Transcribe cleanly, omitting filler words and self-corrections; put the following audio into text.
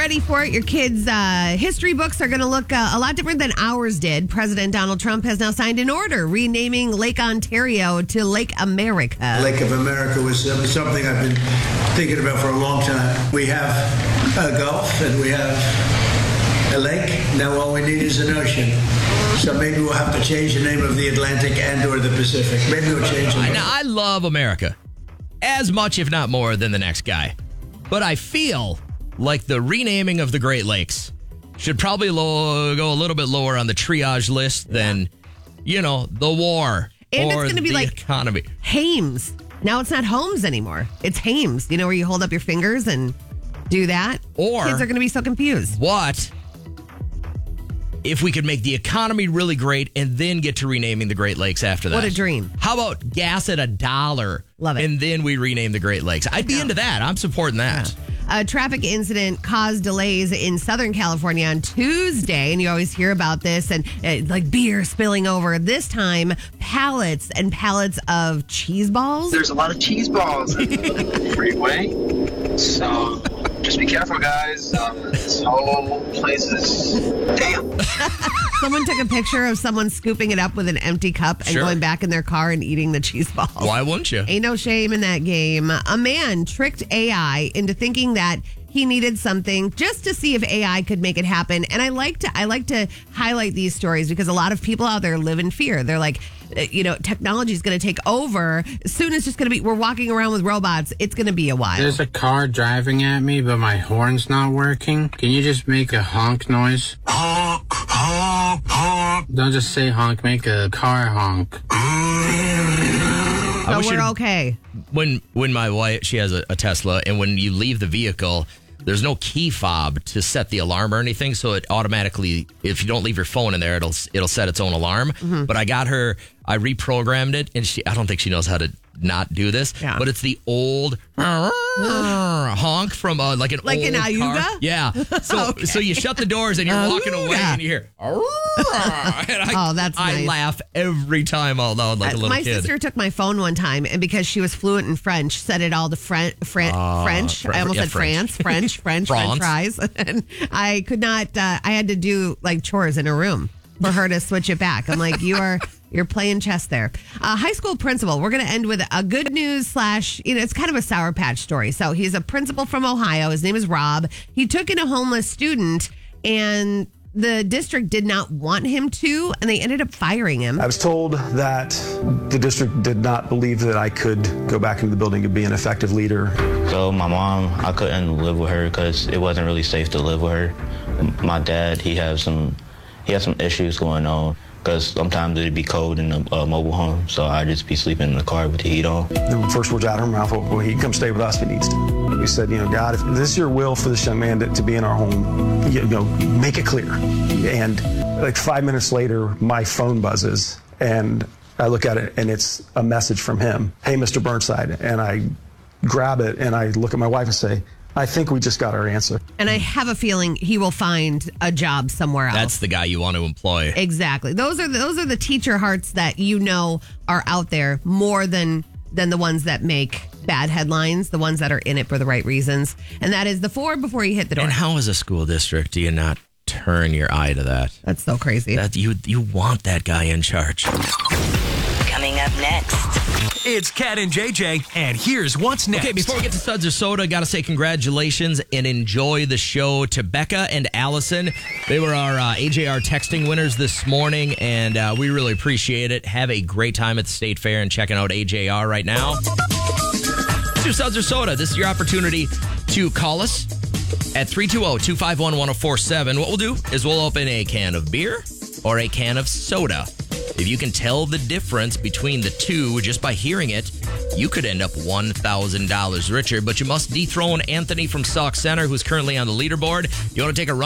ready for it. Your kids' history books are going to look a lot different than ours did. President Donald Trump has now signed an order renaming Lake Ontario to Lake America. Lake of America was something I've been thinking about for a long time. We have a Gulf and we have a lake. Now all we need is an ocean. So maybe we'll have to change the name of the Atlantic and or the Pacific. Maybe we'll change it. Now, I love America as much, if not more, than the next guy. But I feel like the renaming of the Great Lakes should probably go a little bit lower on the triage list than, the war and or it's gonna be the like economy. Hames. Now it's not Holmes anymore. It's Hames. Where you hold up your fingers and do that? Or kids are going to be so confused. What if we could make the economy really great and then get to renaming the Great Lakes after that? What a dream. How about gas at $1? Love it. And then we rename the Great Lakes. I'd be into that. I'm supporting that. Yeah. A traffic incident caused delays in Southern California on Tuesday, and you always hear about this, and like beer spilling over. This time, pallets and pallets of cheese balls. There's a lot of cheese balls on the freeway, so just be careful, guys. This whole place is damn. Someone took a picture of someone scooping it up with an empty cup and going back in their car and eating the cheese balls. Why wouldn't you? Ain't no shame in that game. A man tricked AI into thinking that he needed something just to see if AI could make it happen. And I like to highlight these stories because a lot of people out there live in fear. They're like, technology is going to take over. Soon it's just going to be, we're walking around with robots. It's going to be a while. There's a car driving at me, but my horn's not working. Can you just make a honk noise? Honk, honk, honk. Don't just say honk, make a car honk. So we're okay. When my wife, she has a Tesla, and when you leave the vehicle, there's no key fob to set the alarm or anything, so it automatically, if you don't leave your phone in there, it'll set its own alarm. Mm-hmm. But I reprogrammed it, and I don't think she knows how to not do this. Yeah. But it's the old honk from like an Ayuga car. Yeah. So okay. So you shut the doors and you're walking away and you hear. That's I nice. laugh every time out loud like a little my kid. My sister took my phone one time, and because she was fluent in French, set it all to French. I almost said France. French fries. And I could not. I had to do like chores in her room for her to switch it back. I'm like, you're playing chess there. High school principal. We're going to end with a good news / it's kind of a Sour Patch story. So he's a principal from Ohio. His name is Rob. He took in a homeless student, and the district did not want him to, and they ended up firing him. I was told that the district did not believe that I could go back into the building and be an effective leader. So my mom, I couldn't live with her because it wasn't really safe to live with her. My dad, he has some issues going on because sometimes it'd be cold in the mobile home, so I'd just be sleeping in the car with the heat on. The first words out of her mouth, well, he can come stay with us if he needs to. We said, God, if this is your will for this young man to be in our home, make it clear. And like 5 minutes later, my phone buzzes, and I look at it, and it's a message from him. Hey, Mr. Burnside. And I grab it, and I look at my wife and say, I think we just got our answer. And I have a feeling he will find a job somewhere else. That's the guy you want to employ. Exactly. Those are the teacher hearts that are out there more than the ones that make bad headlines, the ones that are in it for the right reasons. And that is the 4 before you hit the door. And how as a school district do you not turn your eye to that? That's so crazy. That you want that guy in charge. Coming up next. It's Cat and JJ, and here's what's next. Okay, before we get to Suds or Soda, got to say congratulations and enjoy the show to Becca and Allison. They were our AJR texting winners this morning, and we really appreciate it. Have a great time at the State Fair and checking out AJR right now. To Suds or Soda, this is your opportunity to call us at 320-251-1047. What we'll do is we'll open a can of beer or a can of soda. If you can tell the difference between the two just by hearing it, you could end up $1,000 richer. But you must dethrone Anthony from Sauk Center, who's currently on the leaderboard. You want to take a run?